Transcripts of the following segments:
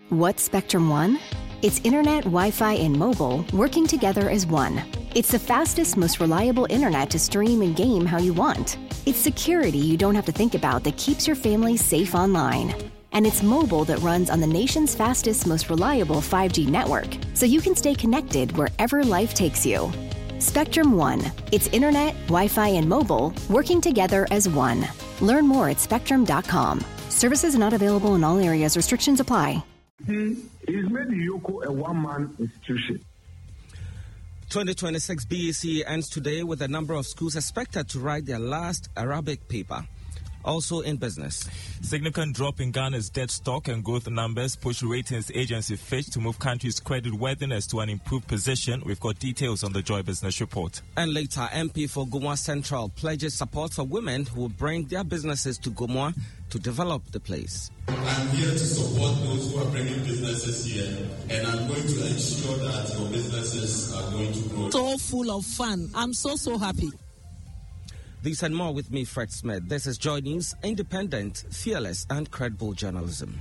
What's Spectrum One? It's internet, Wi-Fi, and mobile working together as one. It's the fastest, most reliable internet to stream and game how you want. It's security you don't have to think about that keeps your family safe online. And it's mobile that runs on the nation's fastest, most reliable 5G network, so you can stay connected wherever life takes you. Spectrum One. It's internet, Wi-Fi, and mobile working together as one. Learn more at spectrum.com. Services not available in all areas. Restrictions apply. He's made Yoko a one-man institution. 2026 BEC ends today with a number of schools expected to write their last Arabic paper. Also in business, significant drop in Ghana's debt stock and growth numbers push ratings agency Fitch to move country's credit worthiness to an improved position. We've got details on the Joy Business Report. And later, MP for Gomoa Central pledges support for women who will bring their businesses to Gomoa to develop the place. I'm here to support those who are bringing businesses here, and I'm going to ensure that your businesses are going to grow. So full of fun. I'm so happy. These and more with me, Fred Smith. This is Joy News, independent, fearless, and credible journalism.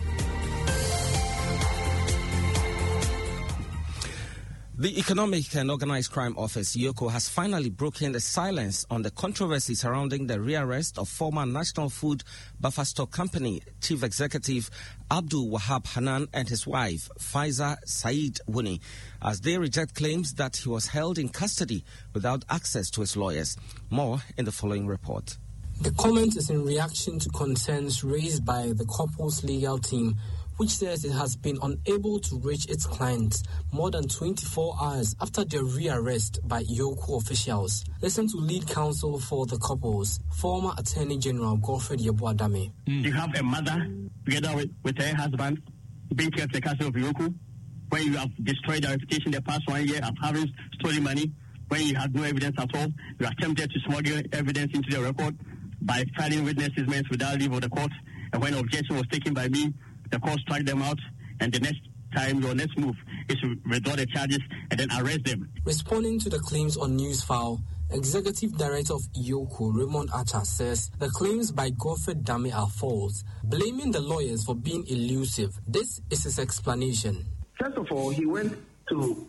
The Economic and Organized Crime Office, EOCO, has finally broken the silence on the controversy surrounding the rearrest of former National Food Buffer Stock Company Chief Executive Abdul Wahab Hanan and his wife, Faiza Said Wuni, as they reject claims that he was held in custody without access to his lawyers. More in the following report. The comment is in reaction to concerns raised by the couple's legal team, which says it has been unable to reach its clients more than 24 hours after their rearrest by EOCO officials. Listen to lead counsel for the couples, former Attorney General Godfred Yeboah-Dame. You have a mother together with her husband being kept in the castle of EOCO, when you have destroyed their reputation the past 1 year of having stolen money, when you had no evidence at all. You attempted to smuggle evidence into the record by filing witness statements without leave of the court, and when objection was taken by me, the court struck them out, and the next time, your next move is to withdraw the charges and then arrest them. Responding to the claims on Newsfile, Executive Director of EOCO, Raymond Archer, says the claims by Godfred Dame are false, blaming the lawyers for being elusive. This is his explanation. First of all, he went to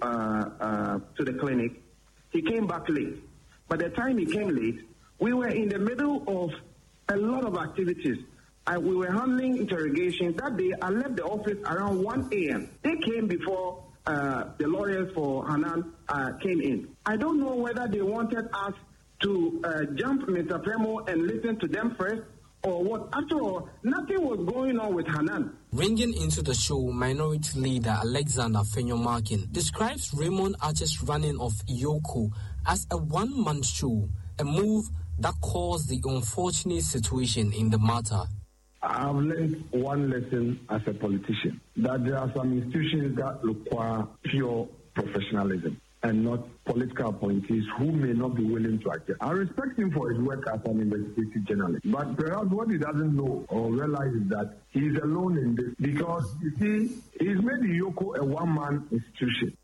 the clinic. He came back late. By the time he came late, we were in the middle of a lot of activities. We were handling interrogation. That day, I left the office around 1 a.m. They came before the lawyers for Hanan came in. I don't know whether they wanted us to jump Mr. Premo and listen to them first, or what. After all, nothing was going on with Hanan. Ringing into the show, Minority Leader Alexander Fenyo-Markin describes Raymond Archer's running of EOCO as a one-man show, a move that caused the unfortunate situation in the matter. I've learned one lesson as a politician, that there are some institutions that require pure professionalism and not political appointees who may not be willing to adjust. I respect him for his work as an investigative journalist, but perhaps what he doesn't know or realize is that he's alone in this, because, you see, he's made EOCO a one-man institution.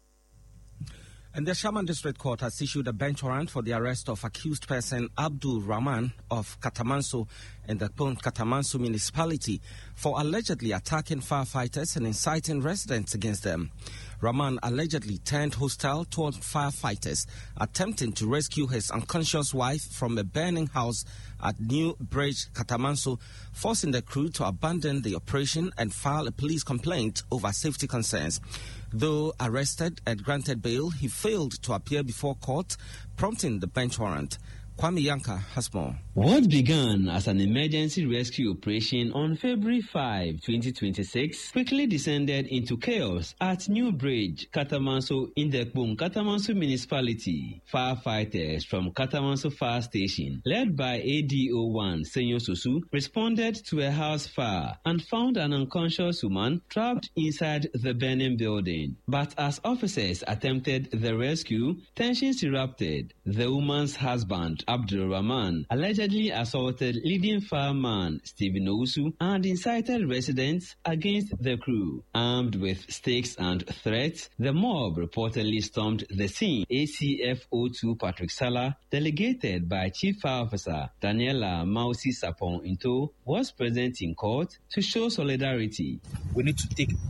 And the Shaman District Court has issued a bench warrant for the arrest of accused person Abdul Rahman of Katamanso in the Katamanso municipality for allegedly attacking firefighters and inciting residents against them. Rahman allegedly turned hostile toward firefighters, attempting to rescue his unconscious wife from a burning house at New Bridge, Katamanso, forcing the crew to abandon the operation and file a police complaint over safety concerns. Though arrested and granted bail, he failed to appear before court, prompting the bench warrant. Kwame Yanka has more. What began as an emergency rescue operation on February 5, 2026, quickly descended into chaos at New Bridge, Katamanso, in the Katamanso municipality. Firefighters from Katamanso Fire Station, led by ADO1 Senyo Susu, responded to a house fire and found an unconscious woman trapped inside the burning building. But as officers attempted the rescue, tensions erupted. The woman's husband, Abdul Rahman, allegedly assaulted leading fireman Stephen Owusu and incited residents against the crew. Armed with stakes and threats, the mob reportedly stormed the scene. ACF02 Patrick Sala, delegated by Chief Fire Officer Daniela Mausi Sapon Into, was present in court to show solidarity. We need to take